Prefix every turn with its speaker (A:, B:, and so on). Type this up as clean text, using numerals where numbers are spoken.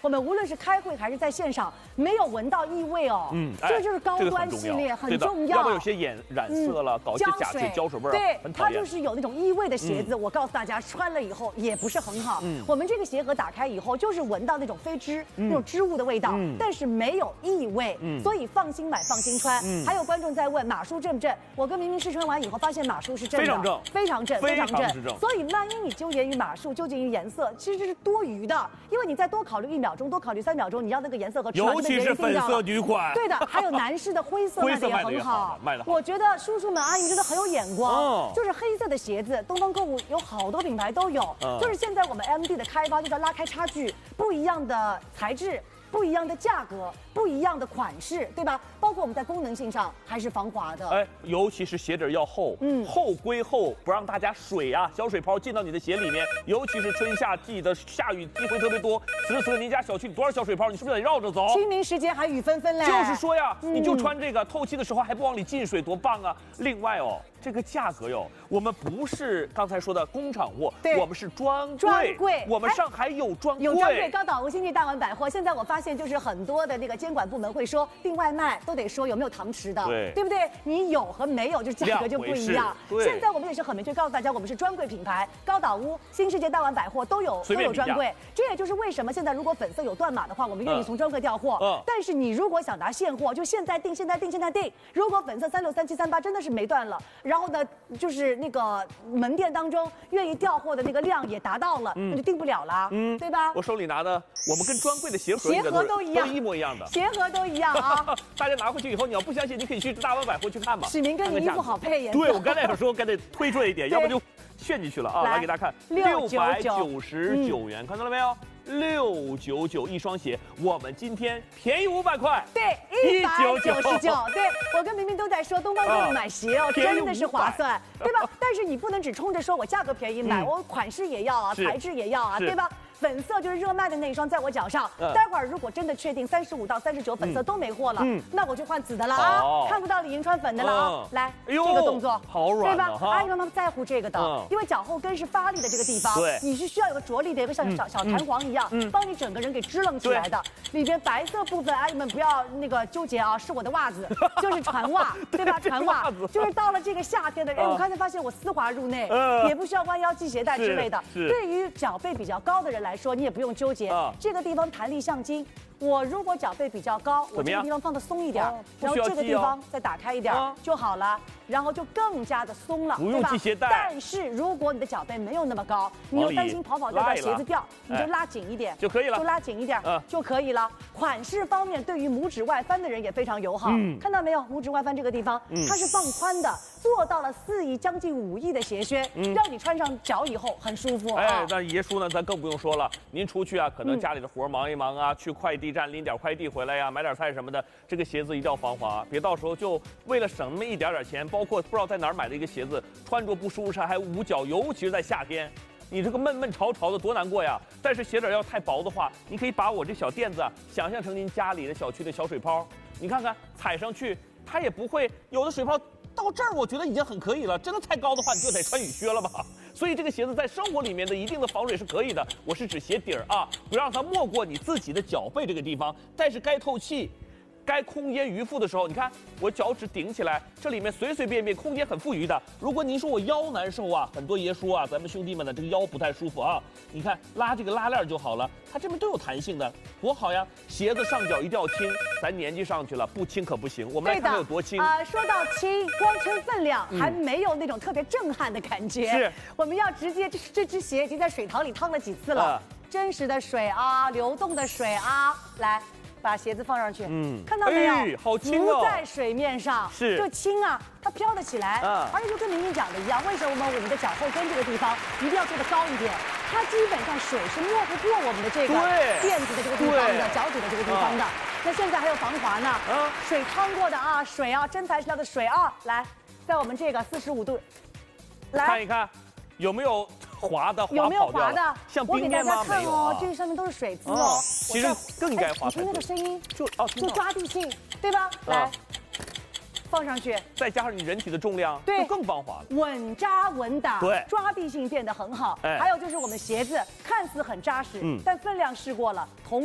A: 我们无论是开会还是在现场，没有闻到异味哦。这就是高端系列，很重要。
B: 要不有些染色了，搞一些假血胶水味儿，
A: 对，
B: 很讨厌。
A: 它就是有那种异味的鞋子，我告诉大家，穿了以后也不是很好。我们这个鞋盒打开以后，就是闻到那种飞织、那种织物的味道，但是没有异味，所以放心买，放心穿。还有观众在问马叔正不正？我跟明明试穿完以后，发现马叔是正的，非常正，非常正。所以万一你纠结于马术，纠结于颜色，其实这是多余的，因为你再多考虑1秒钟，多考虑3秒钟，你要那个颜色和
B: 尤其是粉色女款，
A: 对的，还有男士的灰色卖的也很好，卖的好。我觉得叔叔们阿姨们真的很有眼光，就是黑色的鞋子，东方购物有好多品牌都有，就是现在我们 MD 的开发就是要拉开差距，不一样的材质。不一样的价格，不一样的款式，对吧？包括我们在功能性上还是防滑的。哎，
B: 尤其是鞋底要厚，厚归厚，不让大家水啊、小水泡进到你的鞋里面。尤其是春夏季的下雨机会特别多，此时您家小区里多少小水泡，你是不是得绕着走？
A: 清明时节还雨纷纷嘞。
B: 就是说呀，你就穿这个，透气的时候还不往里进水，多棒啊！另外哦，这个价格哟，我们不是刚才说的工厂货，我们是专柜，我们上海有专柜，
A: 有专柜。高岛屋新地大丸百货，现在我发现就是很多的那个监管部门会说订外卖都得说有没有堂食的，对不对？你有和没有，就价格就不一样。现在我们也是很明确告诉大家，我们是专柜品牌，高岛屋、新世界大丸百货都有专柜。这也就是为什么现在如果粉色有断码的话，我们愿意从专柜调货。但是你如果想拿现货，就现在订。如果粉色363738真的是没断了，然后呢，就是那个门店当中愿意调货的那个量也达到了，那就订不了了，对吧？
B: 我手里拿的，我们跟专柜的鞋
A: 盒都一样，
B: 一模一样的，
A: 鞋盒都一样啊！
B: 大家拿回去以后，你要不相信，你可以去大丸百货去看嘛。
A: 史明跟你衣服好配颜色。
B: 对，我刚才也说，刚才推出来一点，要不就炫进去了啊！来给大家看，699元，看到了没有？699一双鞋，我们今天便宜500块，
A: 对，199。对，我跟明明都在说，东方购物买鞋哦，真的是划算，对吧？但是你不能只冲着说我价格便宜买，我款式也要啊，材质也要啊，对吧？粉色就是热卖的那一双，在我脚上。待会儿如果真的确定35到39粉色都没货了，那我就换紫的了啊，看不到李莹穿粉的了啊。来，这个动作
B: 好软，
A: 对吧？阿姨妈妈在乎这个的，因为脚后跟是发力的这个地方，你是需要有个着力的，有个像小弹簧一样，帮你整个人给支棱起来的。里边白色部分，阿姨们不要那个纠结啊，是我的袜子，就是船袜，对吧？船袜就是到了这个夏天的人，我刚才发现我丝滑入内，也不需要弯腰系鞋带之类的。对于脚背比较高的人来说，你也不用纠结，这个地方弹力像筋。我如果脚背比较高，我这个地方放的松一点，然后这个地方再打开一点就好了，然后就更加的松了，
B: 不用系鞋带。
A: 但是如果你的脚背没有那么高，你又担心跑掉鞋子掉，你就拉紧一点
B: 就可以了，
A: 就拉紧一点就可以了。款式方面，对于拇指外翻的人也非常友好，看到没有？拇指外翻这个地方，它是放宽的，做到了4亿将近5亿的鞋靴，让你穿上脚以后很舒服。
B: 哎，那爷叔呢？咱更不用说了，您出去啊，可能家里的活忙一忙啊，去快递站拎点快递回来呀，买点菜什么的，这个鞋子一定要防滑，别到时候就为了省那么一点钱，包括不知道在哪儿买的一个鞋子，穿着不舒适还捂脚，尤其是在夏天，你这个闷潮的多难过呀！但是鞋底要太薄的话，你可以把我这小垫子想象成您家里的小区的小水泡，你看看踩上去，它也不会有的水泡。到这儿我觉得已经很可以了，真的太高的话你就得穿雨靴了吧。所以这个鞋子在生活里面的一定的防水是可以的，我是指鞋底儿啊，不让它没过你自己的脚背这个地方，但是该透气。该空间余腹的时候，你看我脚趾顶起来，这里面随便空间很富余的。如果您说我腰难受啊，很多爷说啊，咱们兄弟们的这个腰不太舒服啊，你看拉这个拉链就好了，它这边都有弹性的，多好呀！鞋子上脚一定要轻，咱年纪上去了，不轻可不行。我们来看看有多轻
A: 说到轻，光称分量还没有那种特别震撼的感觉。是，我们要直接这只鞋已经在水塘里趟了几次了，真实的水啊，流动的水啊，来。把鞋子放上去，看到没有？
B: 好轻哦！
A: 浮在水面上，
B: 是
A: 就轻啊，它飘得起来。而且就跟明明讲的一样，为什么我们的脚后跟这个地方一定要做得高一点？它基本上水是没不过我们的这个垫子的这个地方的，脚底的这个地方的。那现在还有防滑呢，水趟过的啊，水啊，真材实料的水啊，来，在我们这个45度，来
B: 看一看有没有。
A: 有没有滑的？
B: 像冰面吗？
A: 没有哦，这上面都是水渍哦。
B: 其实更应该滑。
A: 你听那个声音，就抓地性，对吧？来，放上去，
B: 再加上你人体的重量，就更防滑了。
A: 稳扎稳打，
B: 对，
A: 抓地性变得很好。还有就是我们鞋子看似很扎实，但分量试过了，同